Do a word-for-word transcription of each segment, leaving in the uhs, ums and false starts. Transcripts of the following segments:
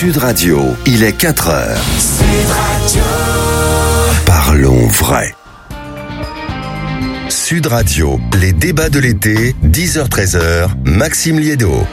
Sud Radio, il est quatre heures. Sud Radio. Parlons vrai. Sud Radio, les débats de l'été, dix heures treize heures, Maxime Liédo.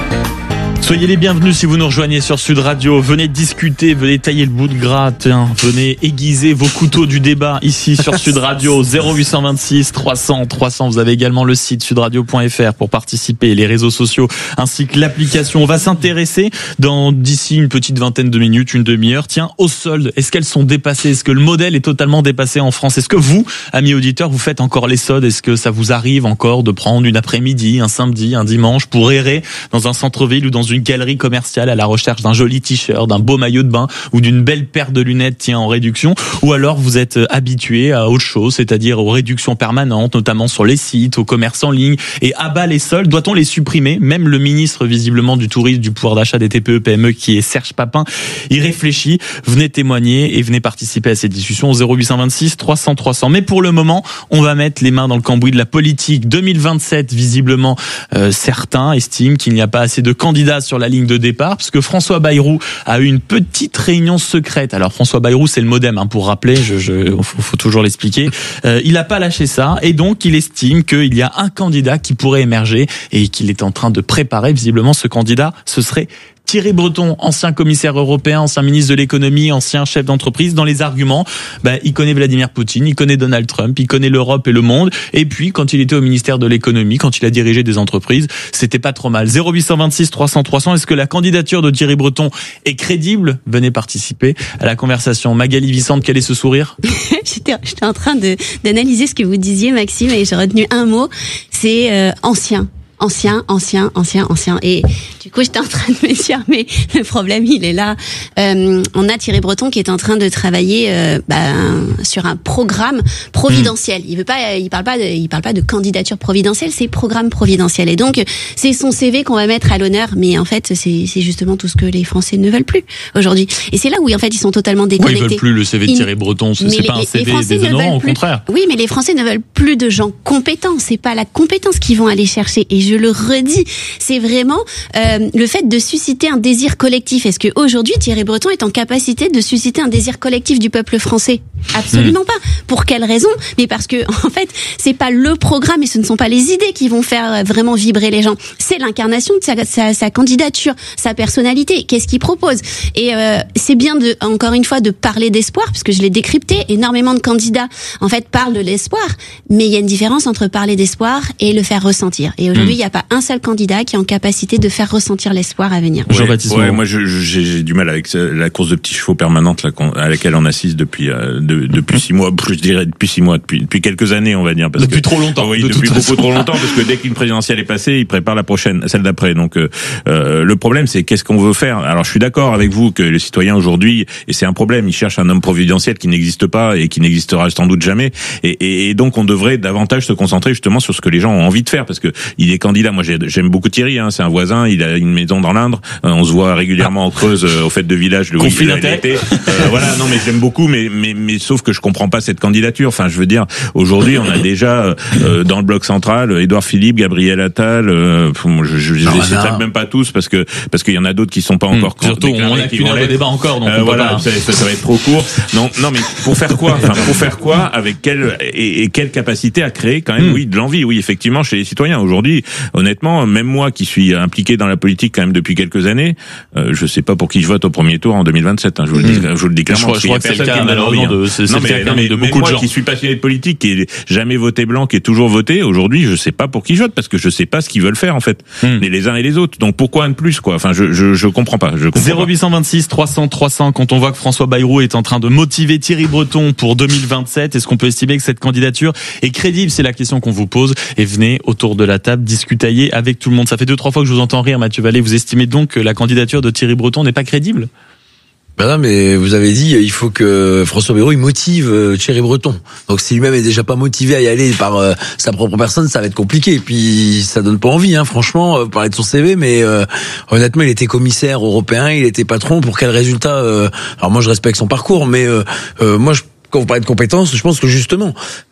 Soyez les bienvenus si vous nous rejoignez sur Sud Radio. Venez discuter, venez tailler le bout de gras, hein. Venez aiguiser vos couteaux du débat ici sur Sud Radio. zéro huit cent vingt-six trois cents trois cents. Vous avez également le site sudradio point f r pour participer, les réseaux sociaux ainsi que l'application. On va s'intéresser dans d'ici une petite vingtaine de minutes, une demi-heure. Tiens, aux soldes, est-ce qu'elles sont dépassées? Est-ce que le modèle est totalement dépassé en France? Est-ce que vous, amis auditeurs, vous faites encore les soldes? Est-ce que ça vous arrive encore de prendre une après-midi, un samedi, un dimanche pour errer dans un centre-ville ou dans une galerie commerciale à la recherche d'un joli t-shirt, d'un beau maillot de bain ou d'une belle paire de lunettes tiens en réduction, ou alors vous êtes habitué à autre chose, c'est-à-dire aux réductions permanentes, notamment sur les sites, au commerce en ligne, et à bas les soldes, doit-on les supprimer? Même le ministre visiblement du tourisme, du pouvoir d'achat des T P E P M E qui est Serge Papin, il réfléchit. Venez témoigner et venez participer à cette discussion au zéro huit cent vingt-six trois cents trois cents. Mais pour le moment, on va mettre les mains dans le cambouis de la politique. deux mille vingt-sept, visiblement, euh, certains estiment qu'il n'y a pas assez de candidats sur la ligne de départ, parce que François Bayrou a eu une petite réunion secrète. Alors François Bayrou, c'est le MoDem, hein, pour rappeler, je, je, faut, faut toujours l'expliquer. Euh, il n'a pas lâché ça, et donc il estime qu'il y a un candidat qui pourrait émerger, et qu'il est en train de préparer. Visiblement, ce candidat, ce serait Thierry Breton, ancien commissaire européen, ancien ministre de l'économie, ancien chef d'entreprise. Dans les arguments, bah, il connaît Vladimir Poutine, il connaît Donald Trump, il connaît l'Europe et le monde. Et puis, quand il était au ministère de l'économie, quand il a dirigé des entreprises, c'était pas trop mal. zéro huit cent vingt-six trois cents trois cents. Est-ce que la candidature de Thierry Breton est crédible? Venez participer à la conversation. Magali Vicente, quel est ce sourire? j'étais, j'étais en train de, d'analyser ce que vous disiez, Maxime, et j'ai retenu un mot. C'est euh, ancien. Ancien, ancien, ancien, ancien. Et du coup, j'étais en train de me dire, mais le problème, il est là. Euh, on a Thierry Breton qui est en train de travailler euh, bah, sur un programme providentiel. Il veut pas, il parle pas, de, il parle pas de candidature providentielle, c'est programme providentiel. Et donc, c'est son C V qu'on va mettre à l'honneur. Mais en fait, c'est, c'est justement tout ce que les Français ne veulent plus aujourd'hui. Et c'est là où, en fait, ils sont totalement déconnectés. Oui, ils veulent plus le C V de Thierry Breton. C'est, c'est les, pas un C V déshonorant, au contraire. Oui, mais les Français ne veulent plus de gens compétents. C'est pas la compétence qu'ils vont aller chercher. Et je le redis, c'est vraiment euh, le fait de susciter un désir collectif. Est-ce qu'aujourd'hui, Thierry Breton est en capacité de susciter un désir collectif du peuple français? Absolument mmh. pas. Pour quelle raison? Mais parce que, en fait, c'est pas le programme et ce ne sont pas les idées qui vont faire vraiment vibrer les gens. C'est l'incarnation de sa, sa, sa candidature, sa personnalité. Qu'est-ce qu'il propose? Et euh, c'est bien, de, encore une fois, de parler d'espoir, puisque je l'ai décrypté. Énormément de candidats, en fait, parlent de l'espoir. Mais il y a une différence entre parler d'espoir et le faire ressentir. Et aujourd'hui, il mmh. n'y a pas un seul candidat qui est en capacité de faire ressentir l'espoir à venir. Ouais, Jean-Baptiste ouais, moi je, je, j'ai, j'ai du mal avec la course de petits chevaux permanente là, à laquelle on assiste depuis euh, de, depuis six mois, je dirais depuis six mois, depuis depuis quelques années on va dire. Parce depuis que, trop longtemps. Oui, de depuis beaucoup trop longtemps parce que dès qu'une présidentielle est passée, il prépare la prochaine, celle d'après. Donc euh, euh, le problème c'est qu'est-ce qu'on veut faire. Alors je suis d'accord avec vous que les citoyens aujourd'hui, et c'est un problème, ils cherchent un homme providentiel qui n'existe pas et qui n'existera sans doute jamais. Et, et, et donc on devrait davantage se concentrer justement sur ce que les gens ont envie de faire parce que il est candidat. Moi j'ai, j'aime beaucoup Thierry, hein, c'est un voisin, il a une maison dans l'Indre, euh, on se voit régulièrement en Creuse euh, aux fêtes de village le week-end d'été. Euh, voilà, non mais j'aime beaucoup, mais mais mais sauf que je comprends pas cette candidature. Enfin, je veux dire, aujourd'hui on a déjà euh, dans le bloc central Édouard Philippe, Gabriel Attal, euh, je je, je les cite même pas tous parce que parce qu'il y en a d'autres qui sont pas encore. Mmh, surtout on a qu'une heure de débat encore, donc euh, voilà, ça, ça, ça va être trop court. Non non mais pour faire quoi? Enfin pour faire quoi? Avec quelle et, et quelle capacité à créer quand même mmh. oui de l'envie, oui effectivement chez les citoyens aujourd'hui. Honnêtement, même moi qui suis impliqué dans la politique quand même depuis quelques années, euh, je sais pas pour qui je vote au premier tour en deux mille vingt-sept. Hein, je vous le dis, mmh. je vous le dis clairement. Je, je crois que c'est le cas malheureusement de, c'est, non, c'est mais, le cas non, mais de beaucoup moi de gens. Qui suis passionné de politique, qui est jamais voté blanc, qui est toujours voté, aujourd'hui, je sais pas pour qui je vote parce que je sais pas ce qu'ils veulent faire en fait, mmh. les, les uns et les autres. Donc pourquoi un de plus quoi? Enfin, je je je comprends pas. Je comprends zéro huit cent vingt-six trois cents trois cents. Quand on voit que François Bayrou est en train de motiver Thierry Breton pour deux mille vingt-sept, est-ce qu'on peut estimer que cette candidature est crédible? C'est la question qu'on vous pose. Et venez autour de la table discutailler avec tout le monde. Ça fait deux trois fois que je vous entends rire, Mathieu Vallée. Vous estimez donc que la candidature de Thierry Breton n'est pas crédible? Ben non, mais vous avez dit, il faut que François Bayrou il motive euh, Thierry Breton. Donc si lui-même est déjà pas motivé à y aller par euh, sa propre personne, ça va être compliqué. Et puis ça donne pas envie, hein, franchement, euh, parler de son C V. Mais euh, honnêtement, il était commissaire européen, il était patron. Pour quel résultat euh, Alors moi, je respecte son parcours, mais euh, euh, moi, je, quand vous parlez de compétences, je pense que justement,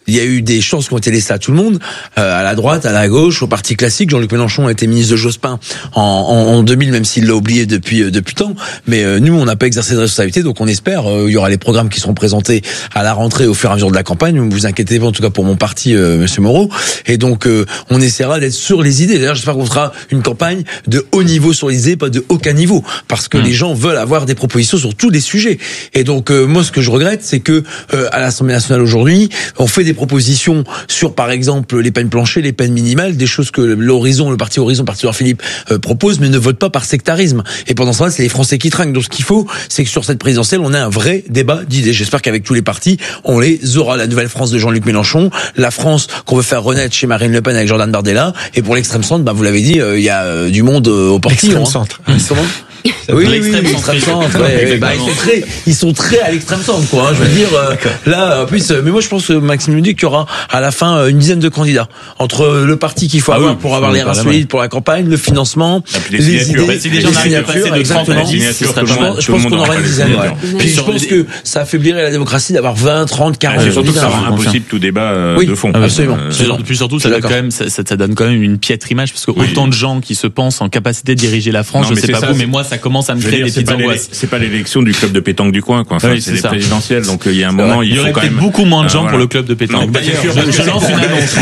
il y a eu des chances qui ont été laissées à tout le monde, euh, à la droite, à la gauche, au parti classique. Jean-Luc Mélenchon a été ministre de Jospin en, en, en deux mille, même s'il l'a oublié depuis euh, depuis tant. Mais euh, nous, on n'a pas exercé de responsabilité, donc on espère. Euh, il y aura les programmes qui seront présentés à la rentrée au fur et à mesure de la campagne. Ne vous inquiétez pas, en tout cas pour mon parti, euh, Monsieur Moreau. Et donc, euh, on essaiera d'être sur les idées. D'ailleurs, j'espère qu'on fera une campagne de haut niveau sur les idées, pas de aucun niveau, parce que mmh. les gens veulent avoir des propositions sur tous les sujets. Et donc, euh, moi, ce que je regrette, c'est que euh, à l'Assemblée nationale aujourd'hui, on fait des propositions sur, par exemple, les peines planchées, les peines minimales, des choses que l'Horizon, le parti Horizon, le parti Édouard Philippe euh, propose, mais ne vote pas par sectarisme. Et pendant ce temps-là, c'est les Français qui trinquent. Donc, ce qu'il faut, c'est que sur cette présidentielle, on ait un vrai débat d'idées. J'espère qu'avec tous les partis, on les aura. La nouvelle France de Jean-Luc Mélenchon, la France qu'on veut faire renaître chez Marine Le Pen avec Jordan Bardella, et pour l'extrême centre, bah, vous l'avez dit, il euh, y a euh, du monde euh, au parti. L'extrême centre. Hein. Oui, oui, oui, l'extrême centre. Ouais, ouais, bah, ils sont très, ils sont très à l'extrême centre, quoi. Hein, je veux dire, euh, là, en plus, euh, mais moi, je pense que Maxime nous dit qu'il y aura à la fin euh, une dizaine de candidats entre le parti qu'il faut ah avoir oui, pour avoir les reins solides pour la campagne, le financement, les, les idées, bah, si les, les signatures, exactement. Je pense, je pense qu'on aura une dizaine. Ouais. Puis je pense que ça affaiblirait la démocratie d'avoir vingt, trente, quarante. C'est surtout que ça rend impossible tout débat de fond. Absolument. Puis surtout, ça donne quand même, ça donne quand même une piètre image parce que autant de gens qui se pensent en capacité de diriger la France, je sais pas vous, mais moi, ça commence à me créer des petites angoisses. C'est pas l'élection du club de pétanque du coin, quoi. Enfin, oui, c'est les présidentielles, donc il y a un moment, il, il y aurait peut-être beaucoup moins de gens pour le club de pétanque. D'ailleurs, je lance une annonce.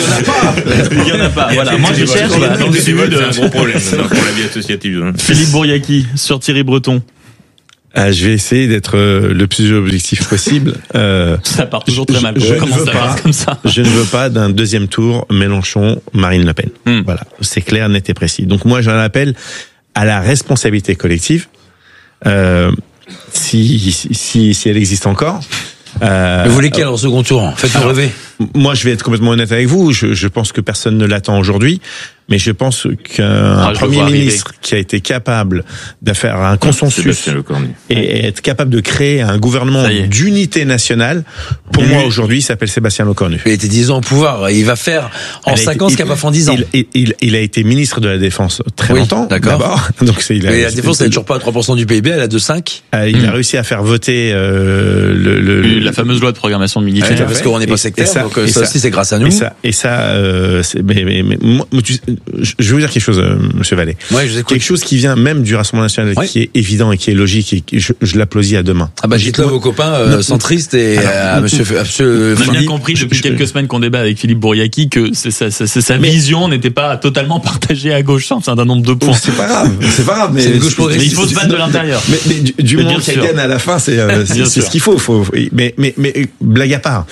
Il y en a pas. Voilà, moi je cherche dans le sud. C'est un gros problème pour la vie associative. Philippe Bourriaqui sur Thierry Breton. Euh, je vais essayer d'être euh, le plus objectif possible. Euh, ça part toujours très mal. Je, je, ne veux pas, comme ça. je ne veux pas d'un deuxième tour Mélenchon-Marine Le Pen. Hmm. Voilà, c'est clair, net et précis. Donc moi, j'en appelle à la responsabilité collective, euh, si, si, si elle existe encore. Euh, vous voulez qu'elle en second tour? Faites-nous rêver. Moi, je vais être complètement honnête avec vous. Je, je pense que personne ne l'attend aujourd'hui. Mais je pense qu'un ah, Premier ministre arriver. qui a été capable de faire un consensus et, et être capable de créer un gouvernement d'unité nationale, pour moi aujourd'hui, il s'appelle Sébastien Lecornu. Il a été dix ans au pouvoir. Il va faire en cinq ans ce qu'il n'a pas fait en dix ans. Il, il, il a été ministre de la Défense très oui, longtemps. D'accord. Donc c'est, il a, Mais la Défense, elle n'est toujours pas à trois pour cent du P I B, elle est à deux virgule cinq. Euh, il mmh. a réussi à faire voter euh, le, le, la fameuse loi de programmation militaire. Ouais, parce qu'on n'est pas sectaire, ça, donc ça, ça aussi c'est grâce à nous. Et ça, et ça euh, c'est, mais, mais, mais, moi, tu, je vais vous dire quelque chose, euh, Monsieur Vallée. Ouais, je vous écoute. Quelque chose qui vient même du Rassemblement national, ouais. qui est évident et qui est logique, et qui, je, je l'applaudis à deux mains. Ah bah dites-le à vos copains euh, centristes et à Monsieur. On a bien compris depuis je, quelques semaines qu'on débat avec Philippe Bourriaqui que c'est, c'est, c'est, sa mais, vision n'était pas totalement partagée à gauche, c'est un nombre de points. C'est pas grave, c'est pas grave, mais, c'est gauche mais il faut se battre de l'intérieur. Mais, mais du, du moment qu'elle gagne à la fin, c'est, euh, c'est, c'est ce qu'il faut. faut mais, mais, mais blague à part.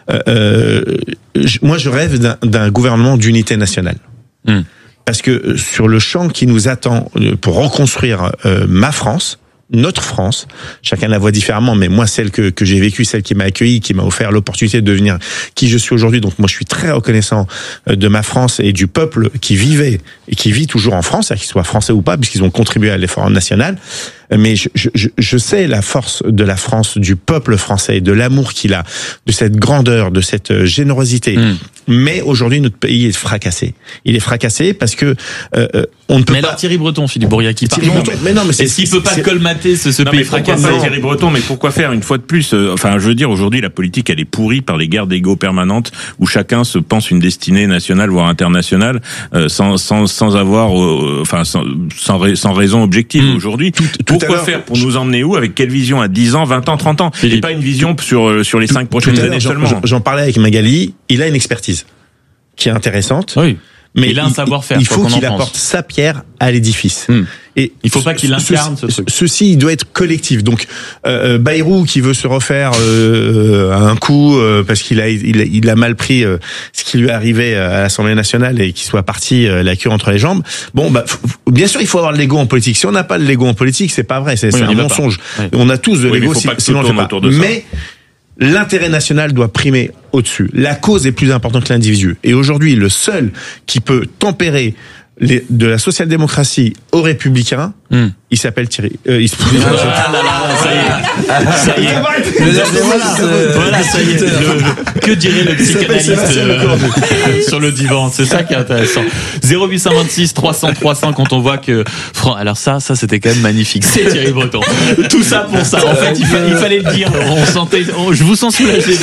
Euh, je, moi, je rêve d'un, d'un gouvernement d'unité nationale. Hmm. Parce que sur le champ qui nous attend pour reconstruire euh, ma France, notre France, chacun la voit différemment, mais moi, celle que, que j'ai vécue, celle qui m'a accueilli, qui m'a offert l'opportunité de devenir qui je suis aujourd'hui. Donc moi, je suis très reconnaissant de ma France et du peuple qui vivait et qui vit toujours en France, qu'il soit français ou pas, puisqu'ils ont contribué à l'effort national. Mais je, je, je sais la force de la France, du peuple français, de l'amour qu'il a, de cette grandeur, de cette générosité. Mmh. Mais aujourd'hui, notre pays est fracassé. Il est fracassé parce que euh, on ne peut mais pas. Mais Thierry Breton, Philippe Bourriaqui, Thierry Breton, mais non, mais c'est, est-ce qu'il peut pas colmater ce, ce non, pays fracassé? Thierry Breton, mais pourquoi faire une fois de plus euh, Enfin, je veux dire, aujourd'hui, la politique, elle est pourrie par les guerres d'ego permanentes où chacun se pense une destinée nationale voire internationale, euh, sans sans sans avoir, euh, enfin, sans sans, sans raison objective mmh. aujourd'hui. Tout, tout Pourquoi faire pour nous emmener où? Avec quelle vision? À dix ans, vingt ans, trente ans? Et pas une vision sur sur les cinq prochaines années seulement. J'en, j'en parlais avec Magali. Il a une expertise qui est intéressante. Oui. Mais il a un savoir-faire. Il faut qu'il apporte sa pierre à l'édifice. Hum. Et il faut pas qu'il incarne ce, ce truc. Ceci, il doit être collectif. Donc, euh, Bayrou qui veut se refaire euh, à un coup euh, parce qu'il a il, a il a mal pris euh, ce qui lui arrivait à l'Assemblée nationale et qu'il soit parti euh, la queue entre les jambes. Bon, bah, f- bien sûr, il faut avoir de l'ego en politique. Si on n'a pas de l'ego en politique, c'est pas vrai. C'est, oui, c'est un mensonge. Oui. On a tous de oui, l'ego, si, sinon on le fait pas. Mais l'intérêt national doit primer au-dessus. La cause est plus importante que l'individu. Et aujourd'hui, le seul qui peut tempérer les, de la social-démocratie aux républicains, Mmh. Il s'appelle Thierry. Euh, il se... ah là là, ça y est. Ça y est. Le, voilà, ça y est. Le, que dirait le psychanalyste euh, sur le divan? C'est ça qui est intéressant. zéro huit deux six trois cents trois cents quand on voit que alors ça ça c'était quand même magnifique. C'est Thierry Breton. Tout ça pour ça. En fait, il, fa- il fallait le dire. On sentait on, je vous sens soulagé.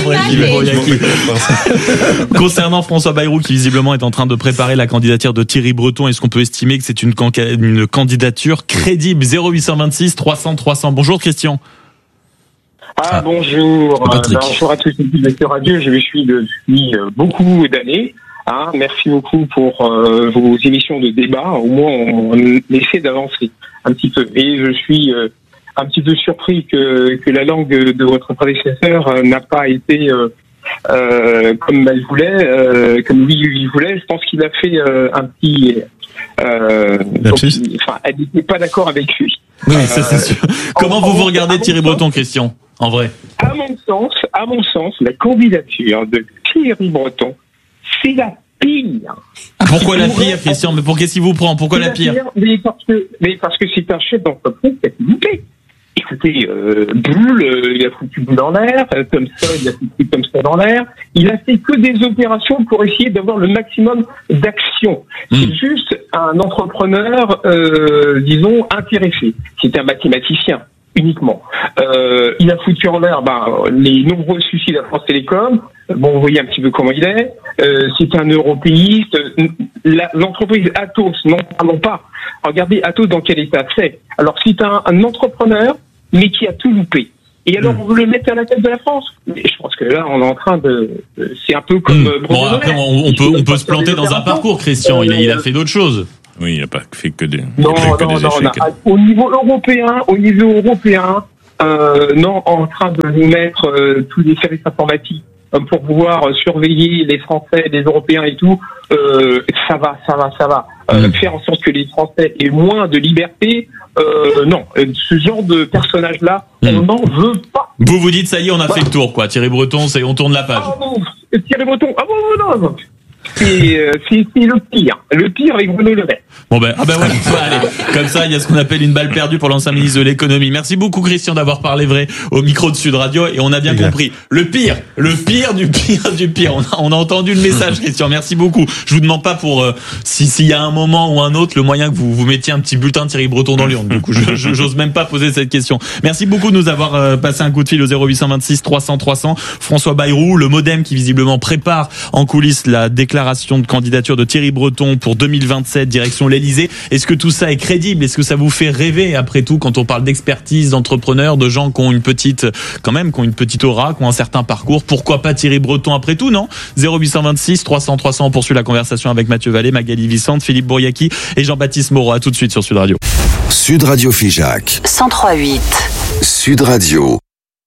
Concernant François Bayrou qui visiblement est en train de préparer la candidature de Thierry Breton, est-ce qu'on peut estimer que c'est une, can- une candidature crédible? Zéro huit deux six trois cents trois cents. Bonjour Christian. Ah, bonjour. Euh, bonjour à tous les lecteurs radio. Je vous suis depuis euh, beaucoup d'années. Hein, merci beaucoup pour euh, vos émissions de débat. Au moins, on, on essaie d'avancer un petit peu. Et je suis euh, un petit peu surpris que, que la langue de votre prédécesseur euh, n'a pas été euh, euh, comme elle voulait, euh, comme lui il voulait. Je pense qu'il a fait euh, un petit... Euh, donc, il, enfin, elle n'était pas d'accord avec lui. Oui, ça c'est sûr. Comment vous vous regardez Thierry Breton, Christian, en vrai? À mon sens, à mon sens, la candidature de Thierry Breton, c'est la pire. Pourquoi la pire, Christian? Mais pour qu'est-ce qu'il vous prend? Pourquoi la pire? Mais parce que, mais parce que c'est un chef d'entreprise qui a été loupé. Écoutez, euh, Boule, euh, il a foutu Boule dans l'air, euh, comme ça, il a foutu comme ça dans l'air. Il a fait que des opérations pour essayer d'avoir le maximum d'action. Mmh. C'est juste un entrepreneur, euh, disons, intéressé. C'est un mathématicien uniquement. Euh, il a foutu en l'air ben, les nombreux soucis de la France Télécom. Bon, vous voyez un petit peu comment il est. Euh, c'est un européiste. La, l'entreprise Atos, non, parlons pas. Regardez Atos dans quel état c'est. Alors, c'est un, un entrepreneur, mais qui a tout loupé. Et alors, on veut le mettre à la tête de la France. Mais je pense que là, on est en train de... C'est un peu comme... Mmh. Bon, après, on, on peut, on peut se planter dans un parcours, Christian. Il a, il a fait d'autres choses. Oui, il n'a pas fait que des, non, que non, des non, échecs. non. Au niveau européen, au niveau européen, euh, non, en train de nous mettre euh, tous les services informatiques euh, pour pouvoir euh, surveiller les Français, les Européens et tout, euh, ça va, ça va, ça va. Euh, mmh. Faire en sorte que les Français aient moins de liberté, euh, non. Ce genre de personnage-là, mmh. on n'en veut pas. Vous vous dites, ça y est, on a bah. fait le tour, quoi. Thierry Breton, c'est, on tourne la page. Ah bon, Thierry Breton, ah bon, non, non. C'est, euh, c'est, c'est le pire. Le pire avec Bruno Le Maire. Bon ben, ah ben ouais, allez. Comme ça, il y a ce qu'on appelle une balle perdue pour l'ancien ministre de l'économie. Merci beaucoup, Christian, d'avoir parlé vrai au micro de Sud Radio. Et on a bien exact. compris. Le pire, le pire du pire du pire. On a, on a entendu le message, Christian. Merci beaucoup. Je vous demande pas pour, euh, si, s'il y a un moment ou un autre, le moyen que vous, vous mettiez un petit bulletin de Thierry Breton dans l'urne. Du coup, je, je, j'ose même pas poser cette question. Merci beaucoup de nous avoir euh, passé un coup de fil au zéro huit deux six trois cents trois cents. François Bayrou, le MoDem qui visiblement prépare en coulisses la déclaration de candidature de Thierry Breton pour deux mille vingt-sept, direction l'Elysée. Est-ce que tout ça est crédible? Est-ce que ça vous fait rêver, après tout, quand on parle d'expertise, d'entrepreneurs, de gens qui ont une petite, quand même, qui ont une petite aura, qui ont un certain parcours? Pourquoi pas Thierry Breton après tout, non? zéro huit deux six trois cents trois cents. On poursuit la conversation avec Mathieu Vallée, Magali Vicente, Philippe Bouriaki et Jean-Baptiste Moreau. À tout de suite sur Sud Radio. Sud Radio Figeac. cent trois virgule huit. Sud Radio.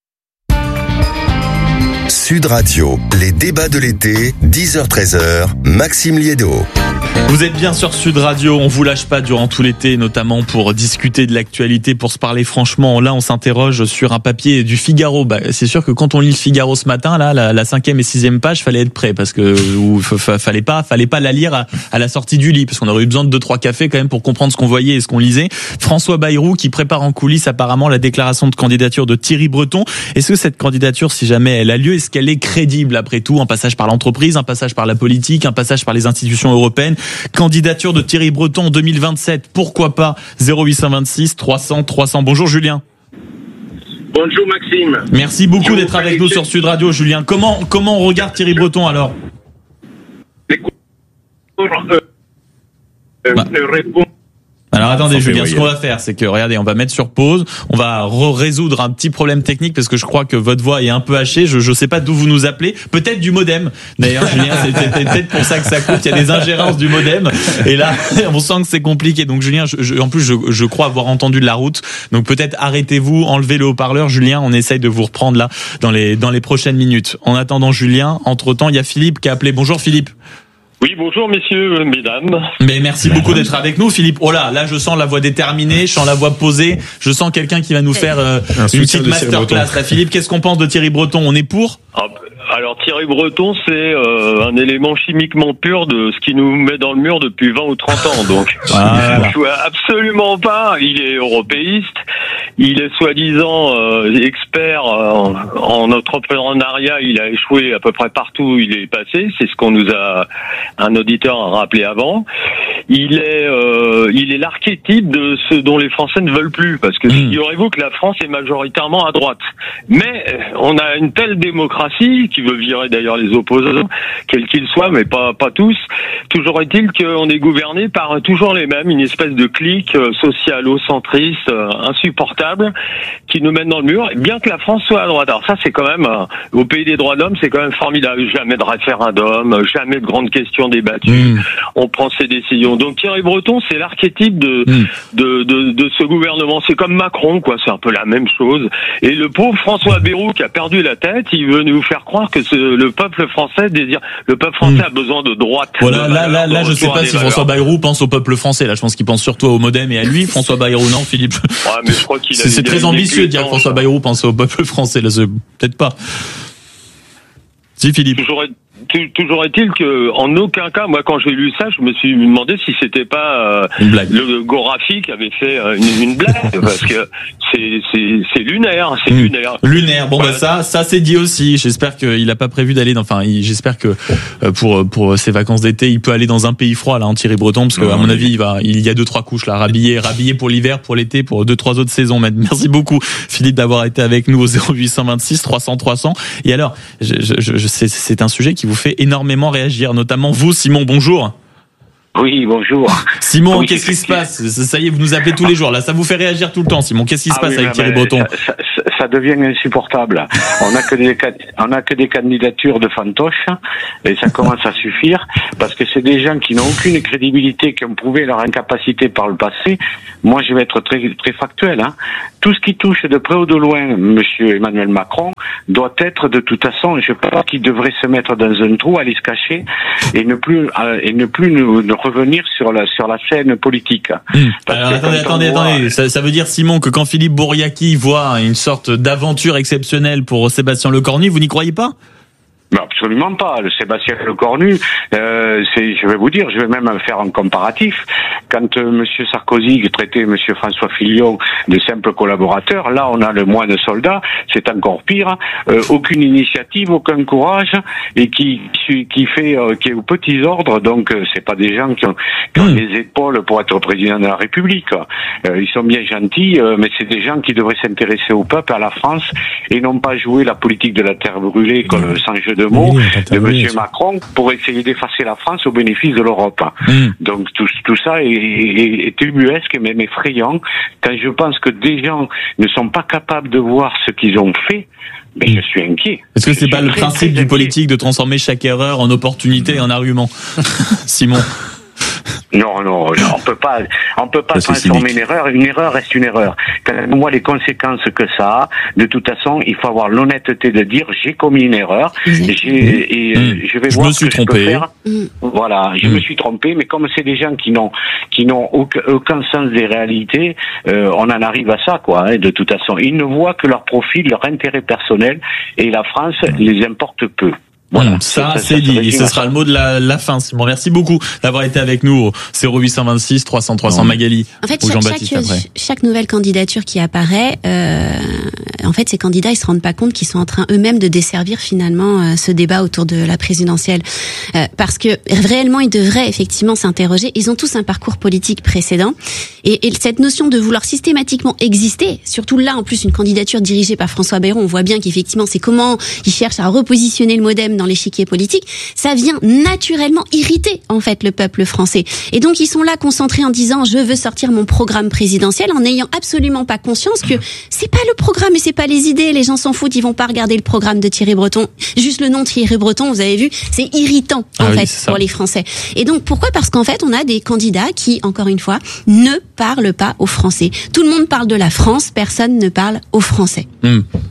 Sud Radio, les débats de l'été, dix heures treize heures, Maxime Liédo. Vous êtes bien sur Sud Radio, on vous lâche pas durant tout l'été, notamment pour discuter de l'actualité, pour se parler franchement. Là, on s'interroge sur un papier du Figaro. Bah, c'est sûr que quand on lit le Figaro ce matin, là, la, la cinquième et sixième page, fallait être prêt parce que ou, f- fallait pas, fallait pas la lire à, à la sortie du lit, parce qu'on aurait eu besoin de deux trois cafés quand même pour comprendre ce qu'on voyait et ce qu'on lisait. François Bayrou qui prépare en coulisses apparemment la déclaration de candidature de Thierry Breton. Est-ce que cette candidature, si jamais elle a lieu, est-ce qu'elle est crédible après tout? Un passage par l'entreprise, un passage par la politique, un passage par les institutions européennes. Candidature de Thierry Breton en deux mille vingt-sept, pourquoi pas? Zéro huit deux six trois cents trois cents. Bonjour Julien. Bonjour Maxime. Merci beaucoup d'être avec nous sur Sud Radio, Julien. Comment comment on regarde Thierry Breton alors? Euh, euh, bah. répond. Alors attendez Julien, ce qu'on va faire, c'est que regardez, on va mettre sur pause, on va re- résoudre un petit problème technique parce que je crois que votre voix est un peu hachée. Je je sais pas d'où vous nous appelez, peut-être du modem. D'ailleurs Julien, c'est, c'est peut-être pour ça que ça coûte. Il y a des ingérences du modem et là on sent que c'est compliqué. Donc Julien, je, je, en plus je, je crois avoir entendu de la route. Donc peut-être arrêtez-vous, enlevez le haut-parleur. Julien, on essaye de vous reprendre là dans les dans les prochaines minutes. En attendant Julien, entre-temps il y a Philippe qui a appelé. Bonjour Philippe. Oui, bonjour messieurs, mesdames. Mais merci beaucoup d'être avec nous, Philippe. Oh là, là je sens la voix déterminée, je sens la voix posée, je sens quelqu'un qui va nous faire euh, une petite masterclass. Là, Philippe, qu'est-ce qu'on pense de Thierry Breton? On est pour? ah, Alors Thierry Breton, c'est euh, un élément chimiquement pur de ce qui nous met dans le mur depuis vingt ou trente ans. Donc, voilà. Je vois absolument pas. Il est européiste. Il est soi-disant euh, expert euh, en entrepreneuriat. Il a échoué à peu près partout où il est passé. C'est ce qu'on nous a, un auditeur a rappelé avant. Il est, euh, il est l'archétype de ce dont les Français ne veulent plus. Parce que figurez-vous que la France est majoritairement à droite. Mais on a une telle démocratie qui veut virer d'ailleurs les opposants, quels qu'ils soient, mais pas pas tous. Toujours est-il qu'on est gouverné par toujours les mêmes, une espèce de clique euh, socialo-centriste euh, insupportable qui nous mène dans le mur, bien que la France soit à droite. Alors ça, c'est quand même, euh, au pays des droits de l'homme, c'est quand même formidable. Jamais de référendum, jamais de grandes questions débattues. Mmh. On prend ses décisions. Donc Thierry Breton, c'est l'archétype de, mmh. de, de, de ce gouvernement. C'est comme Macron, quoi. C'est un peu la même chose. Et le pauvre François Bayrou qui a perdu la tête, il veut nous faire croire que ce, le peuple français désire, le peuple français mmh. a besoin de droite. Voilà, de là, là, là, je sais pas si valeurs. François Bayrou pense au peuple français. Là, je pense qu'il pense surtout au MoDem et à lui. François Bayrou, non, Philippe. Ouais, mais je crois qu'il c'est, c'est très ambitieux de dire que François Bayrou pense au peuple français. Là, c'est peut-être pas. Si, Philippe. Toujours est... Toujours est-il que, en aucun cas, moi, quand j'ai lu ça, je me suis demandé si c'était pas euh, le Gorafi qui avait fait euh, une, une blague, parce que c'est c'est c'est lunaire, c'est mmh. lunaire. Lunaire. Bon, voilà. bah ça, ça c'est dit aussi. J'espère qu'il a pas prévu d'aller dans. Enfin, il, j'espère que euh, pour pour ses vacances d'été, il peut aller dans un pays froid là, en Thierry Breton, parce que mmh. à mon avis, il va, il y a deux trois couches là, rhabillé, rhabillé pour l'hiver, pour l'été, pour deux trois autres saisons. Merci beaucoup, Philippe, d'avoir été avec nous au zéro huit cent vingt-six trois cents trois cents. Et alors, je, je, je, c'est, c'est un sujet qui vous fait énormément réagir, notamment vous, Simon, bonjour. Oui, bonjour. Simon, oui, qu'est-ce qui se passe? Ça y est, vous nous appelez tous les jours, là, ça vous fait réagir tout le temps, Simon. Qu'est-ce qui se ah passe oui, avec Thierry Breton? ça, ça, ça devient insupportable. On n'a que des, on a que des candidatures de fantoches, et ça commence à suffire, parce que c'est des gens qui n'ont aucune crédibilité, qui ont prouvé leur incapacité par le passé. Moi, je vais être très, très factuel, hein. Tout ce qui touche de près ou de loin Monsieur Emmanuel Macron doit être, de toute façon, je pense qu'il devrait se mettre dans un trou, aller se cacher, et ne plus, euh, et ne plus nous, nous revenir sur la sur la scène politique. Mmh. Alors attendez, attendez, voit... attendez. Ça, ça veut dire, Simon, que quand Philippe Bouriaki voit une sorte d'aventure exceptionnelle pour Sébastien Lecornu, vous n'y croyez pas? Mais absolument pas. Le Sébastien Lecornu, euh, c'est, je vais vous dire, je vais même faire un comparatif. Quand euh, Monsieur Sarkozy traitait Monsieur François Fillon de simple collaborateur, là on a le moine soldat, c'est encore pire. Euh, aucune initiative, aucun courage, et qui qui fait euh, qui est aux petits ordres. Donc euh, c'est pas des gens qui ont, qui ont mmh. les épaules pour être président de la République. Euh, ils sont bien gentils, euh, mais c'est des gens qui devraient s'intéresser au peuple, à la France, et non pas jouer la politique de la terre brûlée comme mmh. sans jeu de mots oui, de Monsieur Macron pour essayer d'effacer la France au bénéfice de l'Europe. Mmh. Donc tout, tout ça est, est, est ubuesque et même effrayant. Quand je pense que des gens ne sont pas capables de voir ce qu'ils ont fait, mais je suis inquiet. Est-ce que c'est pas le principe du politique de transformer chaque erreur en opportunité et en argument, Simon? Non, non, non, on peut pas, on peut pas ça, transformer une erreur. Une erreur reste une erreur. Quand on voit les conséquences que ça a, de toute façon, il faut avoir l'honnêteté de dire j'ai commis une erreur. J'ai, et mmh. je vais je voir me suis ce trompé. que je peux faire. Mmh. Voilà, je mmh. me suis trompé. Mais comme c'est des gens qui n'ont, qui n'ont aucun, aucun sens des réalités, euh, on en arrive à ça, quoi. Hein, de toute façon, ils ne voient que leur profil, leur intérêt personnel, et la France les importe peu. Voilà, mmh, ça, ça c'est ça, dit. Et ce sera le mot de la, la fin, Simon. Merci beaucoup d'avoir été avec nous au zéro huit cent vingt-six trois cents trois cents. Magali. En fait, chaque, chaque, chaque nouvelle candidature qui apparaît, euh, en fait, ces candidats, ils se rendent pas compte qu'ils sont en train eux-mêmes de desservir finalement euh, ce débat autour de la présidentielle, euh, parce que réellement, ils devraient effectivement s'interroger. Ils ont tous un parcours politique précédent, et, et cette notion de vouloir systématiquement exister, surtout là, en plus, une candidature dirigée par François Bayrou, on voit bien qu'effectivement, c'est comment il cherche à repositionner le MoDem dans l'échiquier politique, ça vient naturellement irriter en fait le peuple français. Et donc ils sont là concentrés en disant je veux sortir mon programme présidentiel en n'ayant absolument pas conscience que c'est pas le programme et c'est pas les idées, les gens s'en foutent, ils vont pas regarder le programme de Thierry Breton. Juste le nom Thierry Breton, vous avez vu, c'est irritant en ah fait oui, pour les Français. Et donc pourquoi? Parce qu'en fait on a des candidats qui, encore une fois, ne parlent pas aux Français. Tout le monde parle de la France, personne ne parle aux Français. Mmh.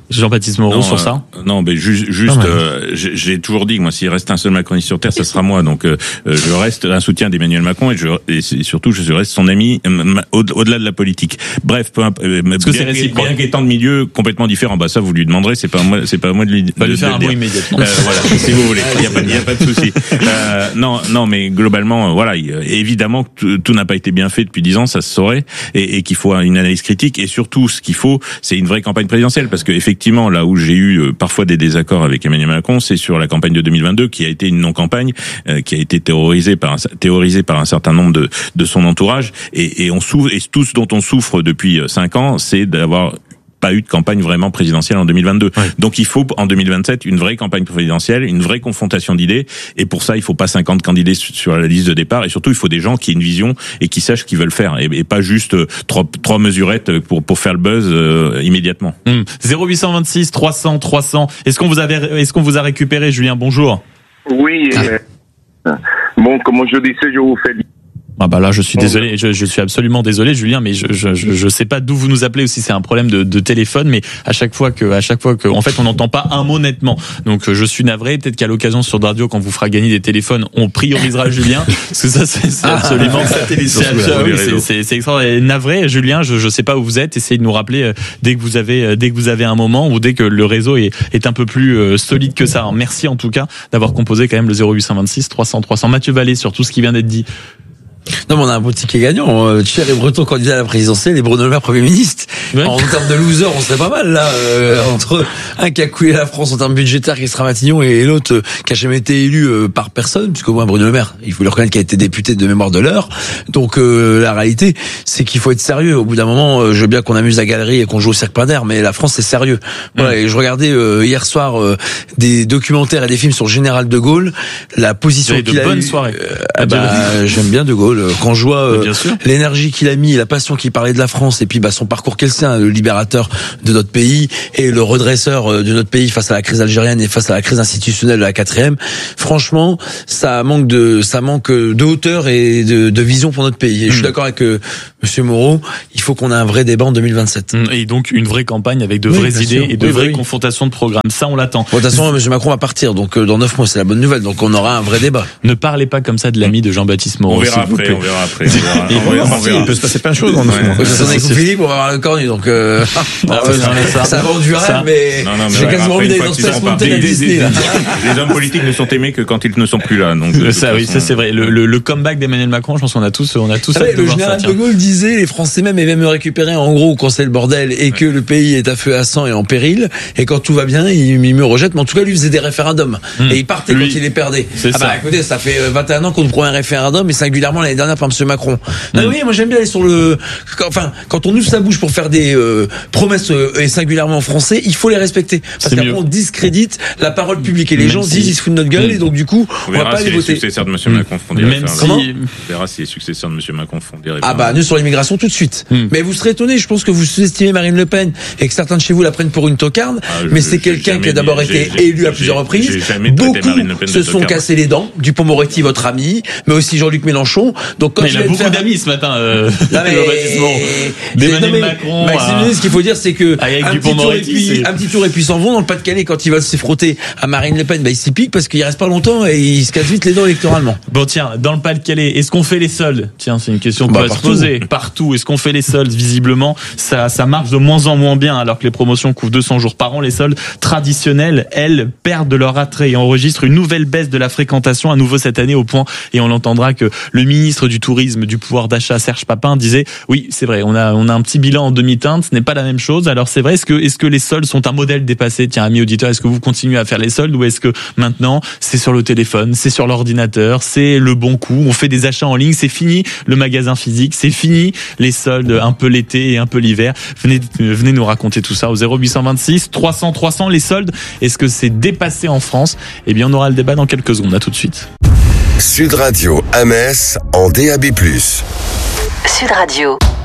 Jean-Baptiste Moreau, non, sur euh, ça. Non, mais juste, juste, euh, j'ai, j'ai toujours dit que moi, s'il reste un seul macroniste sur terre, ça sera moi. Donc, euh, je reste un soutien d'Emmanuel Macron et, je, et surtout, je reste son ami euh, au, au-delà de la politique. Bref, peu importe. Euh, bien, que c'est réciproque. Bien qu'étant de milieux complètement différents, bah ça, vous lui demanderez. C'est pas moi, c'est pas à moi de lui. Pas de, lui faire de un dire. mot immédiatement. Euh, voilà, si vous voulez. Il y a pas, il y a pas de souci. Euh, non, non, mais globalement, voilà, il, évidemment, tout, tout n'a pas été bien fait depuis dix ans, ça se saurait, et, et qu'il faut une analyse critique. Et surtout, ce qu'il faut, c'est une vraie campagne présidentielle, parce que effectivement, là où j'ai eu euh, parfois des désaccords avec Emmanuel Macron, c'est sur la campagne de deux mille vingt-deux, qui a été une non-campagne, euh, qui a été terrorisée par un, théorisée par un certain nombre de, de son entourage, et, et on souffre, et tout ce dont on souffre depuis cinq ans, c'est d'avoir pas eu de campagne vraiment présidentielle en deux mille vingt-deux. Ouais. Donc il faut en deux mille vingt-sept une vraie campagne présidentielle, une vraie confrontation d'idées, et pour ça il faut pas cinquante candidats sur la liste de départ, et surtout il faut des gens qui aient une vision et qui sachent ce qu'ils veulent faire, et, et pas juste trois, trois mesurettes pour pour faire le buzz euh, immédiatement. Mmh. zéro huit cent vingt-six trois cents trois cents. Est-ce qu'on vous avait est-ce qu'on vous a récupéré, Julien? Bonjour. Oui. Euh, bon, comme je disais, je vous fais. Ah bah là, je suis désolé, je, je suis absolument désolé, Julien, mais je je je sais pas d'où vous nous appelez, ou si c'est un problème de, de téléphone, mais à chaque fois que à chaque fois que en fait on n'entend pas un mot nettement. Donc je suis navré. Peut-être qu'à l'occasion sur de radio, quand vous fera gagner des téléphones, on priorisera Julien, parce que ça c'est, c'est absolument c'est, c'est, oui, c'est, c'est, c'est extraordinaire. Navré, Julien, je je sais pas où vous êtes. Essayez de nous rappeler dès que vous avez dès que vous avez un moment, ou dès que le réseau est est un peu plus solide que ça. Merci en tout cas d'avoir composé quand même le zéro huit cent vingt-six trois cents trois cents. Mathieu Vallée, sur tout ce qui vient d'être dit. Non, mais on a un beau ticket gagnant. Euh, Thierry Breton candidat à la présidentielle et Bruno Le Maire Premier ministre. Ouais. En termes de loser, on serait pas mal là. Euh, entre un qui a coulé la France en termes budgétaires, qui sera Matignon, et l'autre euh, qui a jamais été élu euh, par personne, puisqu'au moins Bruno Le Maire, il faut le reconnaître, qui a été député de mémoire de l'heure. Donc euh, la réalité, c'est qu'il faut être sérieux. Au bout d'un moment, euh, je veux bien qu'on amuse la galerie et qu'on joue au Cirque Pinder, mais la France c'est sérieux. Voilà. Mmh. Et je regardais euh, hier soir euh, des documentaires et des films sur le général de Gaulle. La position qu'il de a bonnes eu, soirées. Euh, bah, j'aime bien de Gaulle. Quand je vois euh, l'énergie qu'il a mis, la passion qu'il parlait de la France, et puis bah son parcours qu'elle sait, le libérateur de notre pays et le redresseur de notre pays face à la crise algérienne et face à la crise institutionnelle de la quatrième. Franchement, ça manque de ça manque de hauteur et de, de vision pour notre pays. Et mmh. je suis d'accord avec euh, Monsieur Moreau. Il faut qu'on ait un vrai débat en deux mille vingt-sept. Et donc une vraie campagne avec de oui, vraies idées sûr. et de oui, vraies oui. confrontations de programmes. Ça, on l'attend. Bon, de toute façon, Monsieur Macron va partir, donc euh, dans neuf mois, c'est la bonne nouvelle. Donc on aura un vrai débat. Ne parlez pas comme ça de l'ami de Jean-Baptiste Moreau. On verra après. On verra après. On verra, on verra, on verra. Il peut se passer plein de choses dans neuf mois. De toute façon, avec Philippe, on va avoir le cornu, donc euh, ah, ouais, non, ça, ça va du rêve, mais, non, non, mais j'ai quasiment envie d'aller dans Space Mountain à Disney. Là. Les hommes politiques ne sont aimés que quand ils ne sont plus là. Donc ça, oui, ça c'est vrai. Le, le, le comeback d'Emmanuel Macron, je pense qu'on a tous, on a tous. Ouais, le général de Gaulle disait, les Français même aimaient me récupérer en gros quand c'est le bordel et que le pays est à feu à sang et en péril, et quand tout va bien, il, il me rejette. Mais en tout cas, lui faisait des référendums mmh. et il partait lui, quand il les perdait. C'est ah ça. bah écoutez, ça fait vingt et un ans qu'on nous prend un référendum, et singulièrement l'année dernière par M. Macron. Mmh. Ah oui, moi j'aime bien aller sur le. Enfin, quand on ouvre sa bouche pour faire des euh, promesses euh, et singulièrement en français, il faut les respecter, parce qu'après on discrédite la parole publique et les même gens si... disent ils se foutent de notre gueule, mmh. et donc du coup on, on va pas si les voter. Les successeurs de M. Mmh. Macron font des même si... On verra si les successeurs de M. Macron font des référendums. Ah bah nous sur l'immigration tout de suite. Mmh. Mais vous serez étonnés, je pense que vous sous-estimez Marine Le Pen et que certains de chez vous la prennent pour une tocarde, ah, je, mais c'est quelqu'un qui a d'abord j'ai, été j'ai, élu j'ai, à plusieurs reprises. Beaucoup se sont cassés les dents. Dupond-Moretti, votre ami, mais aussi Jean-Luc Mélenchon. Donc quand mais il a beaucoup faire... d'amis ce matin. Euh... Non, mais... D'Emmanuel Macron. Maxime, ce qu'il faut dire, c'est que un petit, tour et puis, un petit tour et puis s'en vont dans le Pas-de-Calais quand il va se frotter à Marine Le Pen, bah il s'y pique parce qu'il reste pas longtemps et il se casse vite les dents électoralement. Bon tiens, dans le Pas-de-Calais, est-ce qu'on fait les soldes? Tiens, c'est une question qu'on bah, va se poser. Partout, est-ce qu'on fait les soldes? Visiblement, ça, ça marche de moins en moins bien, alors que les promotions couvrent deux cents jours par an. Les soldes traditionnels, elles, perdent de leur attrait et enregistrent une nouvelle baisse de la fréquentation à nouveau cette année, au point, et on l'entendra, que le ministre du Tourisme, du pouvoir d'achat, Serge Papin, disait oui, c'est vrai, on a on a un petit bilan en demi-teinte, ce n'est pas la même chose. Alors c'est vrai, est-ce que est-ce que les soldes sont un modèle dépassé? Tiens, amis auditeurs, est-ce que vous continuez à faire les soldes, ou est-ce que maintenant c'est sur le téléphone, c'est sur l'ordinateur, c'est le bon coup, on fait des achats en ligne, c'est fini le magasin physique, c'est fini les soldes un peu l'été et un peu l'hiver? Venez venez nous raconter tout ça au zéro huit cent vingt-six trois cents trois cents. Les soldes, est-ce que c'est dépassé en France? Eh bien, on aura le débat dans quelques secondes. À tout de suite. Sud Radio à Metz en D A B plus. Sud Radio.